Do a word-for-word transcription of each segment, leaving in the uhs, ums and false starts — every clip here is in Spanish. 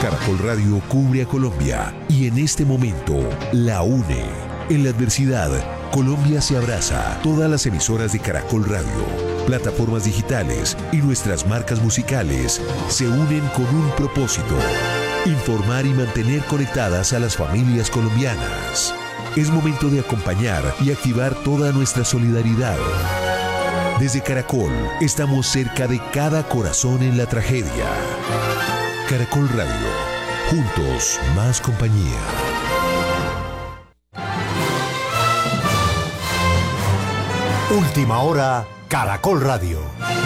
Caracol Radio cubre a Colombia y en este momento la une. En la adversidad, Colombia se abraza. Todas las emisoras de Caracol Radio, plataformas digitales y nuestras marcas musicales se unen con un propósito: informar y mantener conectadas a las familias colombianas. Es momento de acompañar y activar toda nuestra solidaridad. Desde Caracol, estamos cerca de cada corazón en la tragedia. Caracol Radio, juntos más compañía. Última hora, Caracol Radio.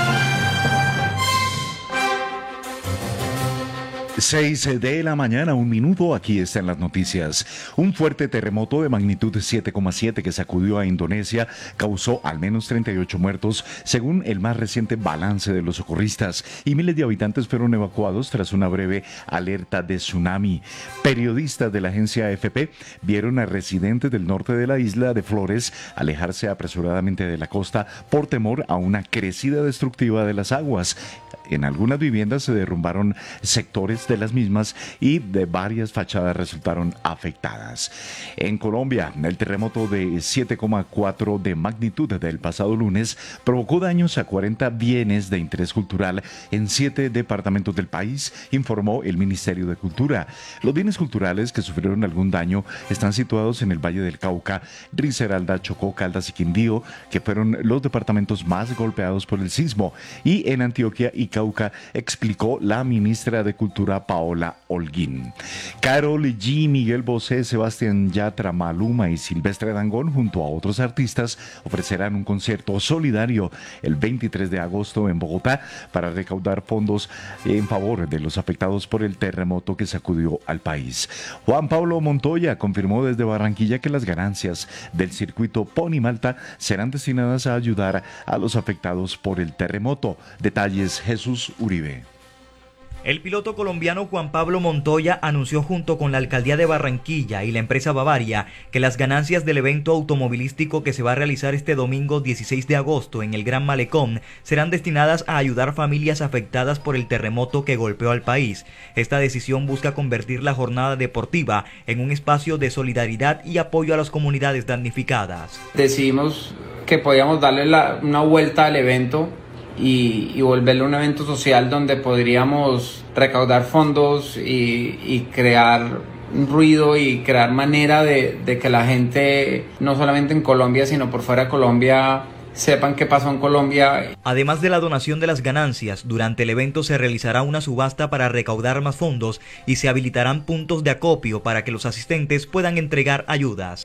seis de la mañana, un minuto, aquí están las noticias. Un fuerte terremoto de magnitud siete coma siete que sacudió a Indonesia causó al menos treinta y ocho muertos, según el más reciente balance de los socorristas, y miles de habitantes fueron evacuados tras una breve alerta de tsunami. Periodistas de la agencia A F P vieron a residentes del norte de la isla de Flores alejarse apresuradamente de la costa por temor a una crecida destructiva de las aguas. En algunas viviendas se derrumbaron sectores de las mismas y de varias fachadas resultaron afectadas. En Colombia, el terremoto de siete coma cuatro de magnitud del pasado lunes provocó daños a cuarenta bienes de interés cultural en siete departamentos del país, informó el Ministerio de Cultura. Los bienes culturales que sufrieron algún daño están situados en el Valle del Cauca, Risaralda, Chocó, Caldas y Quindío, que fueron los departamentos más golpeados por el sismo, y en Antioquia y Cauca, explicó la ministra de Cultura Paola Holguín. Karol G, Miguel Bosé, Sebastián Yatra, Maluma y Silvestre Dangond, junto a otros artistas, ofrecerán un concierto solidario el veintitrés de agosto en Bogotá para recaudar fondos en favor de los afectados por el terremoto que sacudió al país. Juan Pablo Montoya confirmó desde Barranquilla que las ganancias del circuito Pony Malta serán destinadas a ayudar a los afectados por el terremoto. Detalles, Jesús Uribe. El piloto colombiano Juan Pablo Montoya anunció junto con la Alcaldía de Barranquilla y la empresa Bavaria que las ganancias del evento automovilístico que se va a realizar este domingo dieciséis de agosto en el Gran Malecón serán destinadas a ayudar familias afectadas por el terremoto que golpeó al país. Esta decisión busca convertir la jornada deportiva en un espacio de solidaridad y apoyo a las comunidades damnificadas. Decidimos que podíamos darle la, una vuelta al evento Y, y volverlo un evento social donde podríamos recaudar fondos y, y crear ruido y crear manera de, de que la gente, no solamente en Colombia, sino por fuera de Colombia, sepan qué pasó en Colombia. Además de la donación de las ganancias, durante el evento se realizará una subasta para recaudar más fondos y se habilitarán puntos de acopio para que los asistentes puedan entregar ayudas.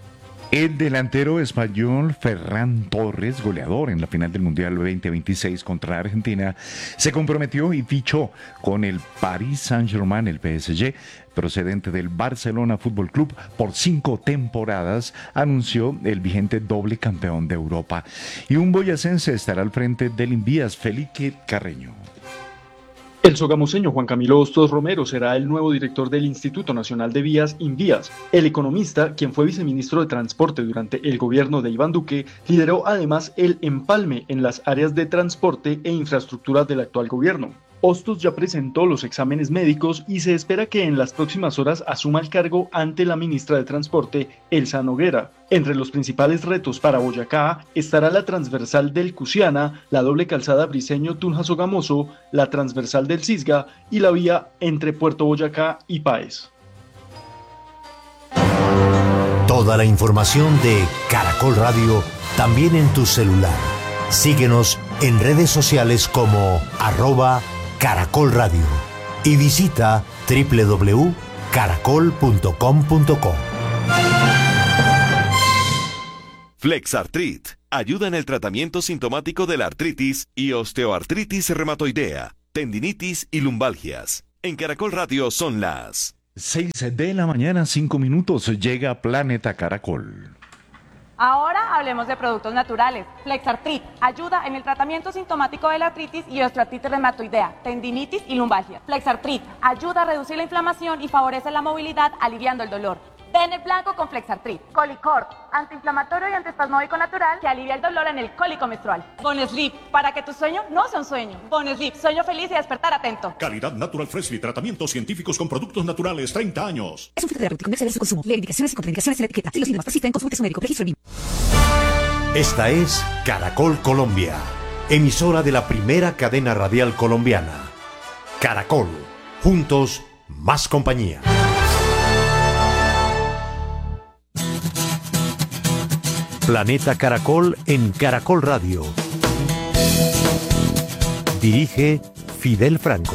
El delantero español Ferran Torres, goleador en la final del Mundial veinte veintiséis contra Argentina, se comprometió y fichó con el Paris Saint-Germain, el P S G, procedente del Barcelona Fútbol Club, por cinco temporadas, anunció el vigente doble campeón de Europa. Y un boyacense estará al frente del Invías, Felipe Carreño. El sogamoseño Juan Camilo Hostos Romero será el nuevo director del Instituto Nacional de Vías, Invías. El economista, quien fue viceministro de Transporte durante el gobierno de Iván Duque, lideró además el empalme en las áreas de transporte e infraestructura del actual gobierno. Hostos ya presentó los exámenes médicos y se espera que en las próximas horas asuma el cargo ante la ministra de Transporte, Elsa Noguera. Entre los principales retos para Boyacá estará la transversal del Cusiana, la doble calzada Briceño-Tunja-Sogamoso, la transversal del Cisga y la vía entre Puerto Boyacá y Páez. Toda la información de Caracol Radio también en tu celular. Síguenos en redes sociales como arroba Caracol Radio y visita doble u doble u doble u punto caracol punto com punto co. Flexartrit ayuda en el tratamiento sintomático de la artritis y osteoartritis reumatoidea, tendinitis y lumbalgias. En Caracol Radio son las seis de la mañana, cinco minutos. Llega Planeta Caracol. Ahora hablemos de productos naturales. Flexartrit ayuda en el tratamiento sintomático de la artritis y osteoartritis reumatoidea, tendinitis y lumbalgia. Flexartrit ayuda a reducir la inflamación y favorece la movilidad, aliviando el dolor. Dene blanco con Flexartrit. Colicort, antiinflamatorio y antiespasmódico natural que alivia el dolor en el cólico menstrual. Boneslip, para que tu sueño no sea un sueño. Boneslip, sueño feliz y despertar atento. Calidad Natural Freshly, tratamientos científicos con productos naturales, treinta años. Es un fitoterapéutico, no exceder su consumo. Lee indicaciones y contraindicaciones en la etiqueta. Si los síntomas persisten, consulte a su médico. Registro B I M. Esta es Caracol Colombia, emisora de la primera cadena radial colombiana. Caracol, juntos, más compañía. Planeta Caracol en Caracol Radio. Dirige Fidel Franco.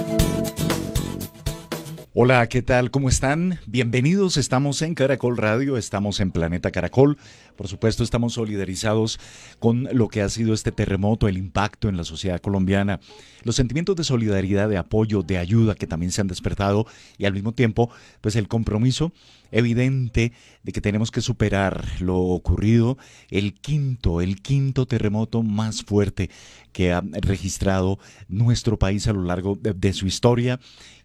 Hola, ¿qué tal? ¿Cómo están? Bienvenidos, estamos en Caracol Radio, estamos en Planeta Caracol. Por supuesto, estamos solidarizados con lo que ha sido este terremoto, el impacto en la sociedad colombiana, los sentimientos de solidaridad, de apoyo, de ayuda que también se han despertado y al mismo tiempo, pues el compromiso evidente de que tenemos que superar lo ocurrido, el quinto, el quinto terremoto más fuerte que ha registrado nuestro país a lo largo de, de su historia,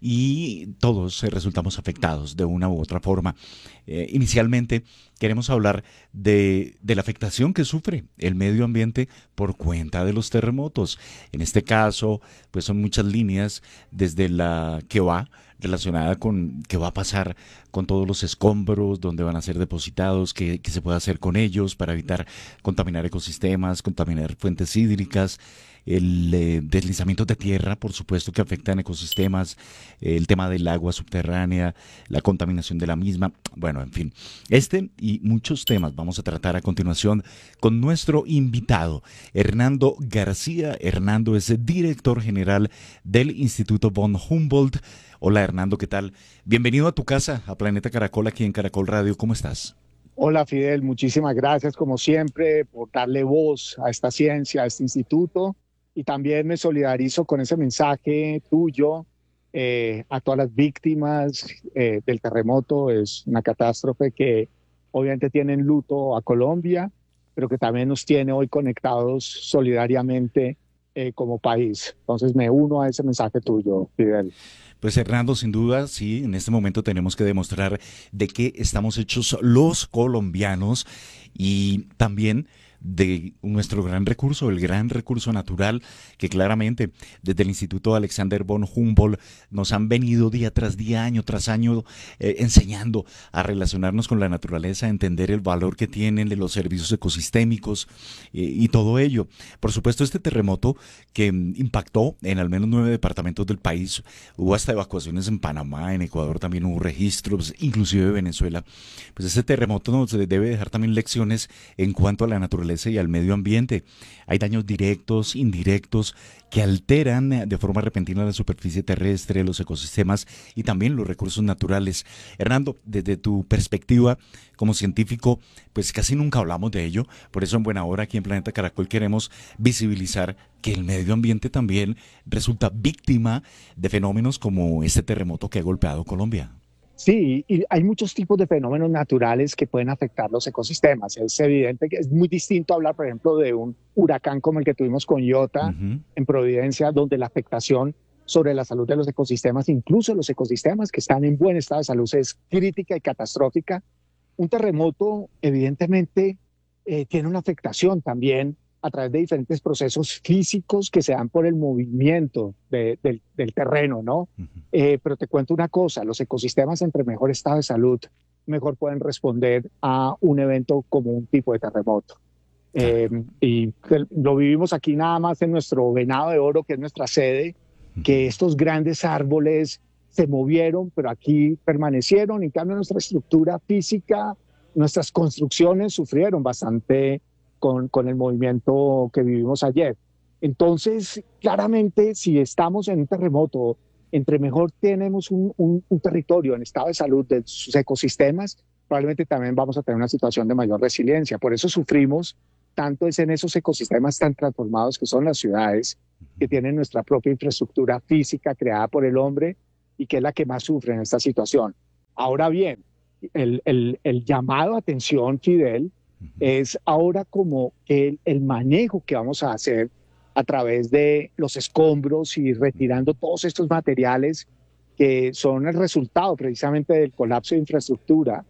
y todos resultamos afectados de una u otra forma. Eh, inicialmente queremos hablar de, de la afectación que sufre el medio ambiente por cuenta de los terremotos. En este caso, pues son muchas líneas desde la que va relacionada con qué va a pasar con todos los escombros, dónde van a ser depositados, qué, qué se puede hacer con ellos para evitar contaminar ecosistemas, contaminar fuentes hídricas, el eh, deslizamiento de tierra, por supuesto, que afectan ecosistemas, eh, el tema del agua subterránea, la contaminación de la misma, bueno, en fin, este y muchos temas vamos a tratar a continuación con nuestro invitado, Hernando García. Hernando es el director general del Instituto von Humboldt. Hola Hernando, ¿qué tal? Bienvenido a tu casa, a Planeta Caracol, aquí en Caracol Radio. ¿Cómo estás? Hola Fidel, muchísimas gracias como siempre por darle voz a esta ciencia, a este instituto, y también me solidarizo con ese mensaje tuyo eh, a todas las víctimas eh, del terremoto. Es una catástrofe que obviamente tiene en luto a Colombia, pero que también nos tiene hoy conectados solidariamente eh, como país. Entonces me uno a ese mensaje tuyo, Fidel. Pues Hernando, sin duda, sí, en este momento tenemos que demostrar de qué estamos hechos los colombianos y también de nuestro gran recurso, el gran recurso natural que claramente desde el Instituto Alexander von Humboldt nos han venido día tras día, año tras año, eh, enseñando a relacionarnos con la naturaleza, a entender el valor que tienen de los servicios ecosistémicos eh, y todo ello. Por supuesto, este terremoto que impactó en al menos nueve departamentos del país, hubo hasta evacuaciones en Panamá, en Ecuador también hubo registros, inclusive Venezuela. Pues este terremoto nos debe dejar también lecciones en cuanto a la naturaleza y al medio ambiente. Hay daños directos, indirectos, que alteran de forma repentina la superficie terrestre, los ecosistemas y también los recursos naturales. Hernando, desde tu perspectiva como científico, pues casi nunca hablamos de ello, por eso en buena hora aquí en Planeta Caracol queremos visibilizar que el medio ambiente también resulta víctima de fenómenos como este terremoto que ha golpeado Colombia. Sí, y hay muchos tipos de fenómenos naturales que pueden afectar los ecosistemas. Es evidente que es muy distinto hablar, por ejemplo, de un huracán como el que tuvimos con Iota uh-huh. en Providencia, donde la afectación sobre la salud de los ecosistemas, incluso los ecosistemas que están en buen estado de salud, es crítica y catastrófica. Un terremoto, evidentemente, eh, tiene una afectación también a través de diferentes procesos físicos que se dan por el movimiento de, de, del terreno, ¿no? Uh-huh. Eh, pero te cuento una cosa, los ecosistemas entre mejor estado de salud, mejor pueden responder a un evento como un tipo de terremoto. Eh, y lo vivimos aquí nada más en nuestro Venado de Oro, que es nuestra sede, uh-huh. que estos grandes árboles se movieron, pero aquí permanecieron. En cambio, nuestra estructura física, nuestras construcciones sufrieron bastante Con, con el movimiento que vivimos ayer. Entonces, claramente, si estamos en un terremoto, entre mejor tenemos un, un, un territorio en estado de salud de sus ecosistemas, probablemente también vamos a tener una situación de mayor resiliencia. Por eso sufrimos tanto es en esos ecosistemas tan transformados que son las ciudades, que tienen nuestra propia infraestructura física creada por el hombre y que es la que más sufre en esta situación. Ahora bien, el, el, el llamado a atención, Fidel, es ahora como el, el manejo que vamos a hacer a través de los escombros y retirando todos estos materiales que son el resultado precisamente del colapso de infraestructura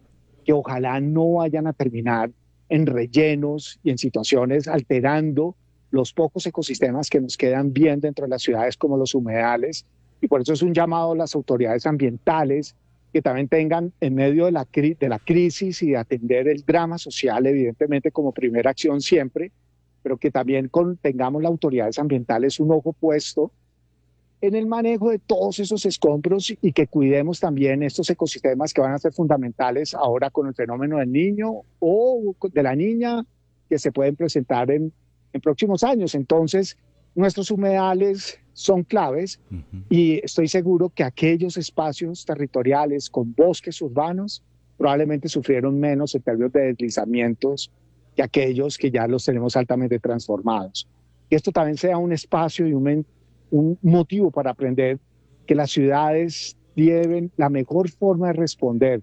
que ojalá no vayan a terminar en rellenos y en situaciones alterando los pocos ecosistemas que nos quedan bien dentro de las ciudades, como los humedales. Y por eso es un llamado a las autoridades ambientales que también tengan, en medio de la, cri de la crisis y de atender el drama social, evidentemente como primera acción siempre, pero que también con, tengamos las autoridades ambientales un ojo puesto en el manejo de todos esos escombros y que cuidemos también estos ecosistemas que van a ser fundamentales ahora con el fenómeno del niño o de la niña que se pueden presentar en, en próximos años. Entonces, nuestros humedales son claves uh-huh. y estoy seguro que aquellos espacios territoriales con bosques urbanos probablemente sufrieron menos en términos de deslizamientos que aquellos que ya los tenemos altamente transformados. Que esto también sea un espacio y un, un motivo para aprender que las ciudades deben, la mejor forma de responder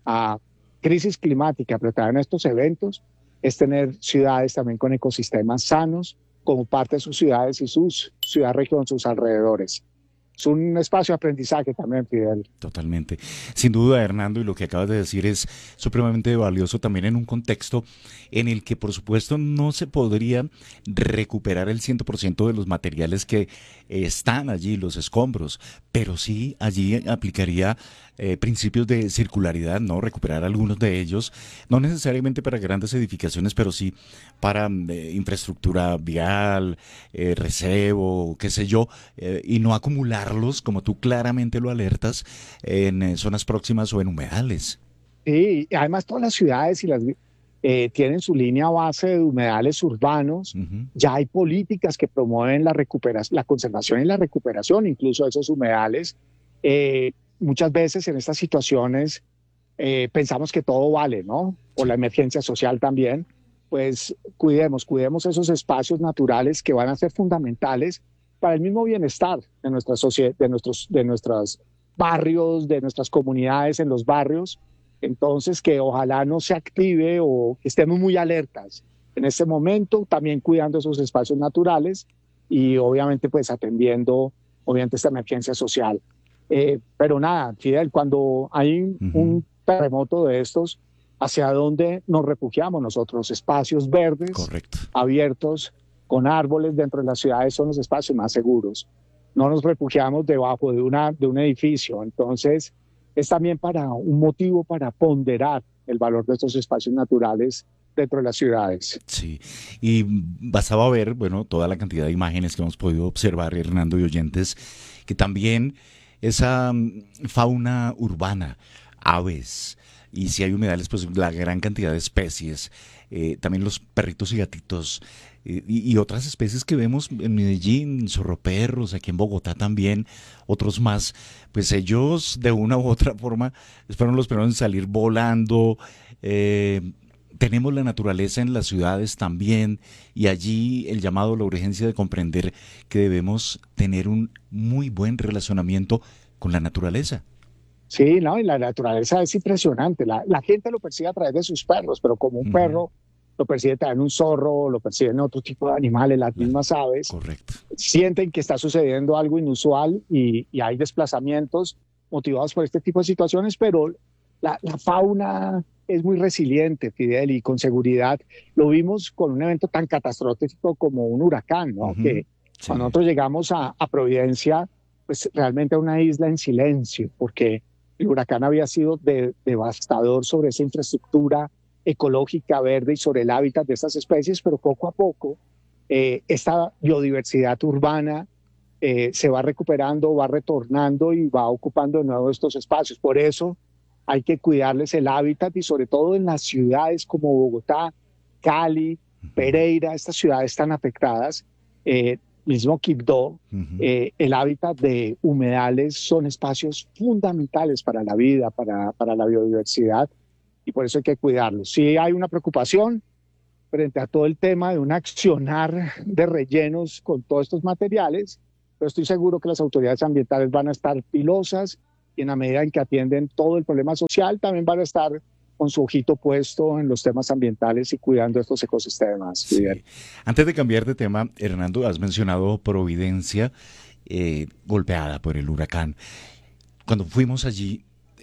a crisis climática, pero también a estos eventos, es tener ciudades también con ecosistemas sanos, como parte de sus ciudades y sus ciudad-región, sus alrededores. Es un espacio de aprendizaje también, Fidel. Totalmente. Sin duda, Hernando, y lo que acabas de decir es supremamente valioso también en un contexto en el que, por supuesto, no se podría recuperar el cien por ciento de los materiales que están allí, los escombros, pero sí allí aplicaría eh, principios de circularidad, ¿no? Recuperar algunos de ellos, no necesariamente para grandes edificaciones, pero sí para eh, infraestructura vial, eh, recebo, qué sé yo, eh, y no acumularlos, como tú claramente lo alertas, en eh, zonas próximas o en humedales. Sí, y además todas las ciudades y las eh, tienen su línea base de humedales urbanos. Uh-huh. Ya hay políticas que promueven la recuperación, la conservación y la recuperación incluso de esos humedales. Eh, muchas veces en estas situaciones eh, pensamos que todo vale, ¿no? O la emergencia social también. Pues cuidemos, cuidemos esos espacios naturales que van a ser fundamentales para el mismo bienestar de nuestra sociedad, de nuestros, de nuestros barrios, de nuestras comunidades en los barrios. Entonces, que ojalá no se active o que estemos muy alertas en este momento, también cuidando esos espacios naturales y obviamente pues atendiendo obviamente esta emergencia social. Eh, pero nada, Fidel, cuando hay uh-huh. un terremoto de estos, ¿hacia dónde nos refugiamos nosotros? Espacios verdes, correcto, abiertos, con árboles dentro de las ciudades son los espacios más seguros. No nos refugiamos debajo de, una, de un edificio. Entonces, es también para un motivo para ponderar el valor de estos espacios naturales dentro de las ciudades. Sí, y bastaba ver, bueno, toda la cantidad de imágenes que hemos podido observar, Hernando y oyentes, que también esa fauna urbana, aves, y si hay humedales, pues la gran cantidad de especies, eh, también los perritos y gatitos, eh, y, y otras especies que vemos en Medellín, zorroperros, aquí en Bogotá también, otros más, pues ellos de una u otra forma fueron los primeros en salir volando. eh, Tenemos la naturaleza en las ciudades también, y allí el llamado, la urgencia de comprender que debemos tener un muy buen relacionamiento con la naturaleza. Sí, no, y la naturaleza es impresionante. La, la gente lo percibe a través de sus perros, pero como un uh-huh. perro lo percibe también un zorro, lo perciben otro tipo de animales, las mismas aves. Correcto. Sienten que está sucediendo algo inusual y, y hay desplazamientos motivados por este tipo de situaciones, pero la, la fauna es muy resiliente, Fidel, y con seguridad. Lo vimos con un evento tan catastrófico como un huracán, ¿no? Uh-huh. Que sí. Cuando nosotros llegamos a, a Providencia, pues realmente a una isla en silencio, porque el huracán había sido de, devastador sobre esa infraestructura ecológica verde y sobre el hábitat de estas especies, pero poco a poco eh, esta biodiversidad urbana eh, se va recuperando, va retornando y va ocupando de nuevo estos espacios. Por eso hay que cuidarles el hábitat y sobre todo en las ciudades como Bogotá, Cali, Pereira, estas ciudades tan afectadas, eh, mismo Quibdó, uh-huh. eh, el hábitat de humedales son espacios fundamentales para la vida, para, para la biodiversidad, y por eso hay que cuidarlos. Sí hay una preocupación frente a todo el tema de un accionar de rellenos con todos estos materiales, pero estoy seguro que las autoridades ambientales van a estar pilosas y en la medida en que atienden todo el problema social, también van a estar con su ojito puesto en los temas ambientales y cuidando estos ecosistemas. Sí. Antes de cambiar de tema, Hernando, has mencionado Providencia, eh, golpeada por el huracán. Cuando fuimos allí,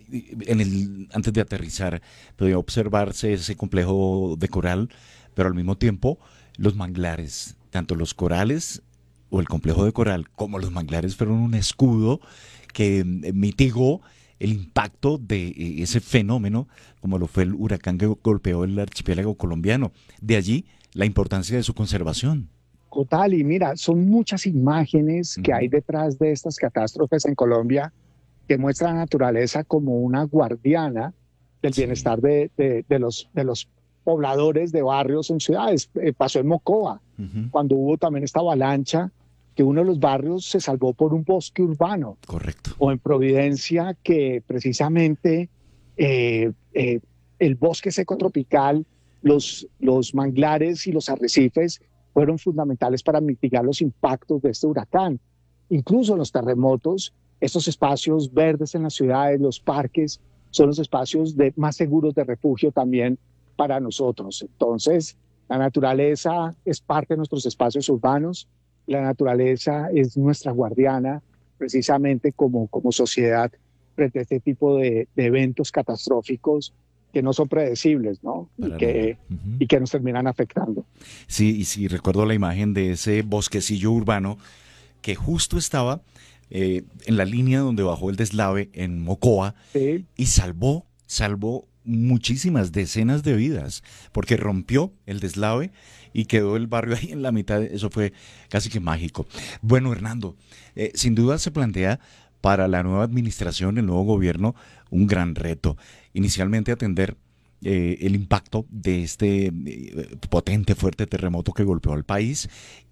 en el, antes de aterrizar, podía observarse ese complejo de coral, pero al mismo tiempo los manglares, tanto los corales o el complejo de coral como los manglares fueron un escudo que mitigó el impacto de ese fenómeno, como lo fue el huracán que golpeó el archipiélago colombiano. De allí la importancia de su conservación. Total, y mira, son muchas imágenes que hay detrás de estas catástrofes en Colombia que muestran la naturaleza como una guardiana del bienestar de, de, de, los, de los pobladores de barrios en ciudades. Eh, pasó en Mocoa, uh-huh. cuando hubo también esta avalancha, que uno de los barrios se salvó por un bosque urbano. Correcto. O en Providencia, que precisamente eh, eh, el bosque seco tropical, los, los manglares y los arrecifes fueron fundamentales para mitigar los impactos de este huracán. Incluso en los terremotos, estos espacios verdes en las ciudades, los parques, son los espacios de, más seguros de refugio también para nosotros. Entonces, la naturaleza es parte de nuestros espacios urbanos, la naturaleza es nuestra guardiana, precisamente como, como sociedad, frente a este tipo de, de eventos catastróficos que no son predecibles, ¿no? Y que, uh-huh. y que nos terminan afectando. Sí, y sí, recuerdo la imagen de ese bosquecillo urbano que justo estaba eh, en la línea donde bajó el deslave en Mocoa, sí. y salvó, salvó muchísimas decenas de vidas, porque rompió el deslave y quedó el barrio ahí en la mitad. Eso fue casi que mágico. Bueno, Hernando, eh, sin duda se plantea para la nueva administración, el nuevo gobierno, un gran reto. Inicialmente atender eh, el impacto de este eh, potente, fuerte terremoto que golpeó al país,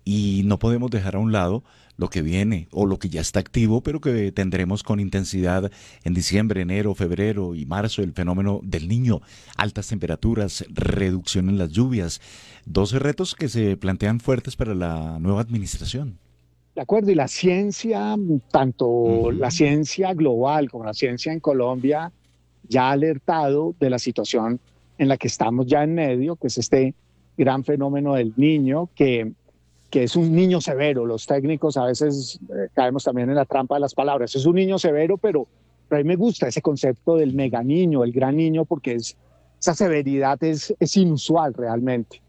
y no podemos dejar a un lado lo que viene o lo que ya está activo, pero que tendremos con intensidad en diciembre, enero, febrero y marzo, el fenómeno del Niño, altas temperaturas, reducción en las lluvias, doce retos que se plantean fuertes para la nueva administración. De acuerdo, y la ciencia, tanto uh-huh. la ciencia global como la ciencia en Colombia, ya ha alertado de la situación en la que estamos ya en medio, que es este gran fenómeno del Niño, que, que es un niño severo. Los técnicos a veces eh, caemos también en la trampa de las palabras. Es un niño severo, pero, pero a mí me gusta ese concepto del mega niño, el gran niño, porque es, esa severidad es, es inusual realmente.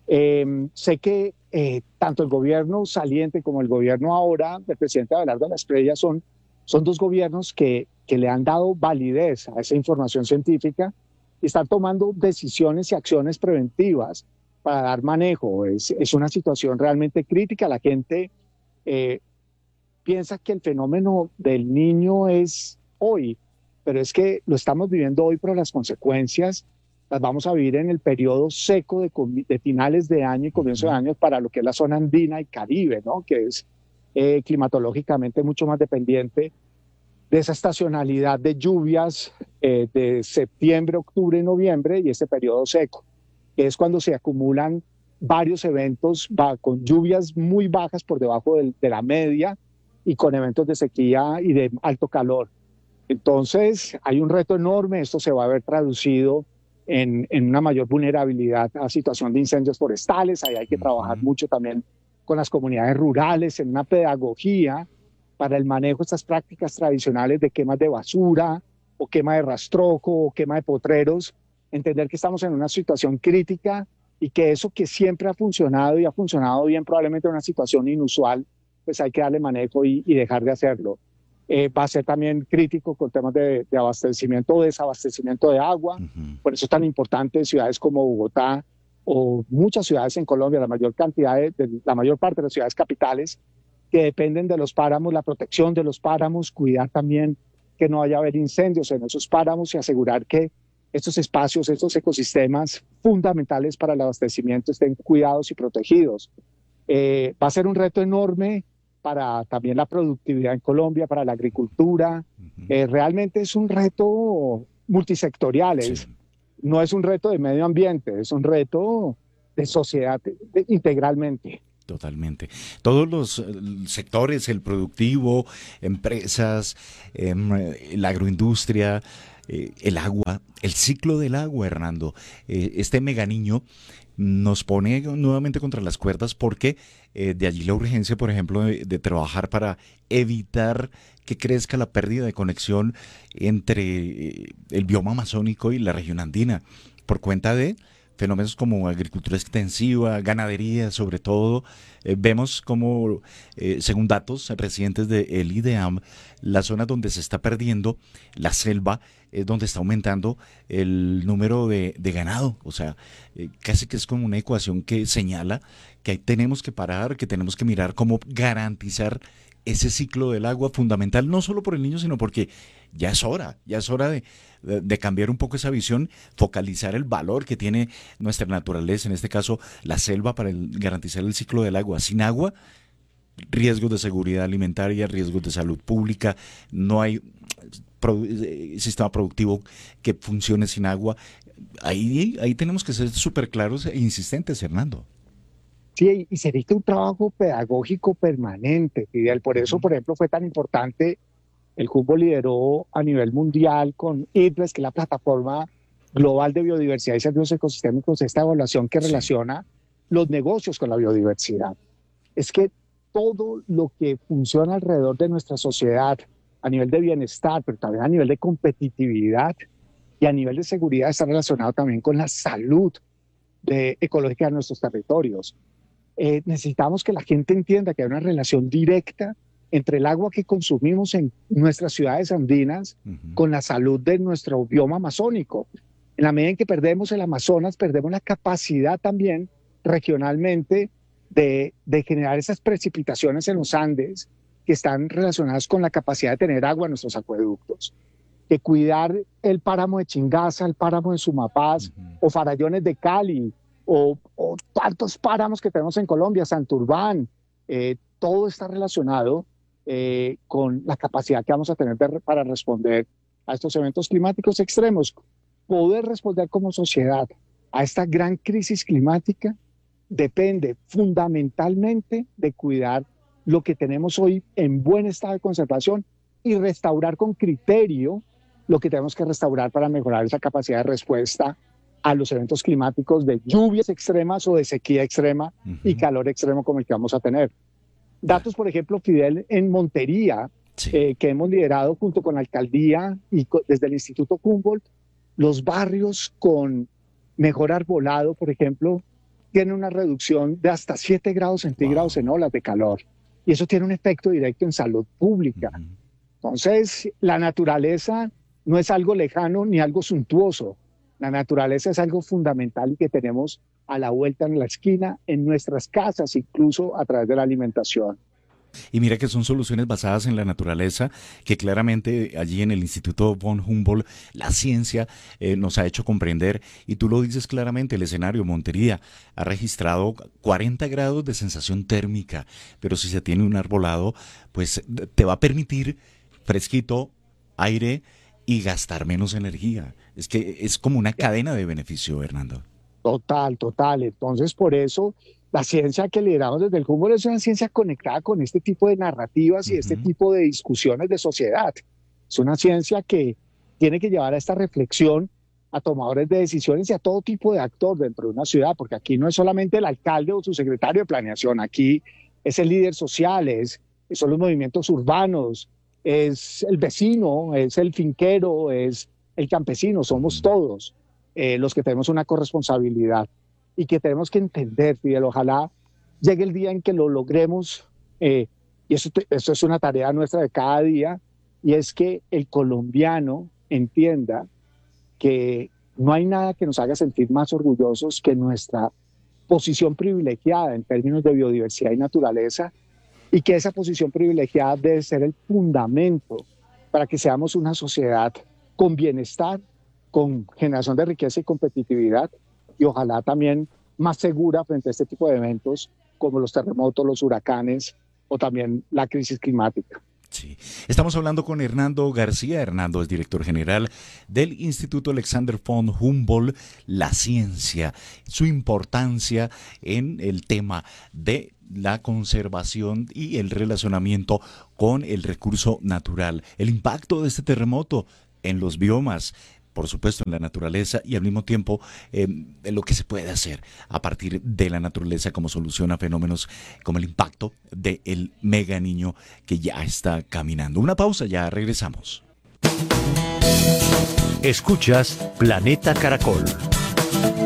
Eh, sé que eh, tanto el gobierno saliente como el gobierno ahora del presidente Abelardo Estrella son, son dos gobiernos que, que le han dado validez a esa información científica y están tomando decisiones y acciones preventivas para dar manejo. Es, es una situación realmente crítica. La gente eh, piensa que el fenómeno del Niño es hoy, pero es que lo estamos viviendo hoy, pero las consecuencias las vamos a vivir en el periodo seco de, de finales de año y comienzo de año para lo que es la zona andina y Caribe, ¿no? Que es eh, climatológicamente mucho más dependiente de esa estacionalidad de lluvias eh, de septiembre, octubre y noviembre, y este periodo seco, que es cuando se acumulan varios eventos va, con lluvias muy bajas por debajo de, de la media y con eventos de sequía y de alto calor. Entonces hay un reto enorme. Esto se va a ver traducido En, en una mayor vulnerabilidad a situación de incendios forestales. Ahí hay que trabajar mucho también con las comunidades rurales en una pedagogía para el manejo de estas prácticas tradicionales de quemas de basura o quema de rastrojo o quema de potreros, entender que estamos en una situación crítica y que eso que siempre ha funcionado y ha funcionado bien, probablemente en una situación inusual, pues hay que darle manejo y, y dejar de hacerlo. Eh, va a ser también crítico con temas de, de abastecimiento o desabastecimiento de agua. Uh-huh. Por eso es tan importante en ciudades como Bogotá o muchas ciudades en Colombia, la mayor cantidad de, de la mayor parte de las ciudades capitales que dependen de los páramos, la protección de los páramos, cuidar también que no vaya a haber incendios en esos páramos y asegurar que estos espacios, estos ecosistemas fundamentales para el abastecimiento estén cuidados y protegidos. Eh, va a ser un reto enorme para también la productividad en Colombia, para la agricultura. Uh-huh. Eh, realmente es un reto multisectorial, es, sí. no es un reto de medio ambiente, es un reto de sociedad de, de, integralmente. Totalmente. Todos los eh, sectores, el productivo, empresas, eh, la agroindustria, eh, el agua, el ciclo del agua, Hernando. Eh, este mega niño nos pone nuevamente contra las cuerdas porque eh, de allí la urgencia, por ejemplo, de, de trabajar para evitar que crezca la pérdida de conexión entre eh, el bioma amazónico y la región andina por cuenta de fenómenos como agricultura extensiva, ganadería sobre todo. Eh, vemos como, eh, según datos recientes del IDEAM, la zona donde se está perdiendo la selva es donde está aumentando el número de, de ganado. O sea, eh, casi que es como una ecuación que señala que ahí tenemos que parar, que tenemos que mirar cómo garantizar ese ciclo del agua fundamental, no solo por el niño, sino porque ya es hora, ya es hora de, de, de cambiar un poco esa visión, focalizar el valor que tiene nuestra naturaleza, en este caso la selva, para el, garantizar el ciclo del agua. Sin agua, riesgos de seguridad alimentaria, riesgos de salud pública, no hay produ sistema productivo que funcione sin agua. Ahí, ahí tenemos que ser súper claros e insistentes, Hernando. Sí, y se necesita un trabajo pedagógico permanente, Fidel. Por eso, por ejemplo, fue tan importante, el Humboldt lideró a nivel mundial con I D R E S, que es la plataforma global de biodiversidad y servicios ecosistémicos, esta evaluación que relaciona los negocios con la biodiversidad. Es que todo lo que funciona alrededor de nuestra sociedad, a nivel de bienestar, pero también a nivel de competitividad y a nivel de seguridad, está relacionado también con la salud de, ecológica de nuestros territorios. Eh, necesitamos que la gente entienda que hay una relación directa entre el agua que consumimos en nuestras ciudades andinas uh-huh. con la salud de nuestro bioma amazónico. En la medida en que perdemos el Amazonas, perdemos la capacidad también regionalmente de, de generar esas precipitaciones en los Andes que están relacionadas con la capacidad de tener agua en nuestros acueductos. Que cuidar el páramo de Chingaza, el páramo de Sumapaz uh-huh. o Farallones de Cali, O, o tantos páramos que tenemos en Colombia, Santurbán, eh, todo está relacionado eh, con la capacidad que vamos a tener de, para responder a estos eventos climáticos extremos. Poder responder como sociedad a esta gran crisis climática depende fundamentalmente de cuidar lo que tenemos hoy en buen estado de conservación y restaurar con criterio lo que tenemos que restaurar para mejorar esa capacidad de respuesta a los eventos climáticos de lluvias extremas o de sequía extrema uh-huh. y calor extremo como el que vamos a tener. Datos, por ejemplo, Fidel, en Montería, sí. eh, que hemos liderado junto con la alcaldía y co- desde el Instituto Humboldt, los barrios con mejor arbolado, por ejemplo, tienen una reducción de hasta siete grados centígrados wow. en olas de calor. Y eso tiene un efecto directo en salud pública. Uh-huh. Entonces, la naturaleza no es algo lejano ni algo suntuoso. La naturaleza es algo fundamental y que tenemos a la vuelta en la esquina, en nuestras casas, incluso a través de la alimentación. Y mira que son soluciones basadas en la naturaleza, que claramente allí en el Instituto von Humboldt la ciencia eh, nos ha hecho comprender, y tú lo dices claramente, el escenario Montería ha registrado cuarenta grados de sensación térmica, pero si se tiene un arbolado, pues te va a permitir fresquito, aire y gastar menos energía. Es que es como una cadena de beneficio, Hernando. Total, total. Entonces, por eso la ciencia que lideramos desde el Humboldt es una ciencia conectada con este tipo de narrativas y uh-huh. este tipo de discusiones de sociedad. Es una ciencia que tiene que llevar a esta reflexión a tomadores de decisiones y a todo tipo de actor dentro de una ciudad, porque aquí no es solamente el alcalde o su secretario de planeación, aquí es el líder social, es, son los movimientos urbanos, es el vecino, es el finquero, es el campesino, somos todos eh, los que tenemos una corresponsabilidad y que tenemos que entender, Fidel, ojalá llegue el día en que lo logremos, eh, y eso, te, eso es una tarea nuestra de cada día, y es que el colombiano entienda que no hay nada que nos haga sentir más orgullosos que nuestra posición privilegiada en términos de biodiversidad y naturaleza, y que esa posición privilegiada debe ser el fundamento para que seamos una sociedad con bienestar, con generación de riqueza y competitividad, y ojalá también más segura frente a este tipo de eventos como los terremotos, los huracanes o también la crisis climática. Sí. Estamos hablando con Hernando García. Hernando es director general del Instituto Alexander von Humboldt, la ciencia, su importancia en el tema de la conservación y el relacionamiento con el recurso natural, el impacto de este terremoto en los biomas, por supuesto, en la naturaleza y al mismo tiempo eh, lo que se puede hacer a partir de la naturaleza como solución a fenómenos como el impacto del mega niño que ya está caminando. Una pausa, ya regresamos. Escuchas Planeta Caracol.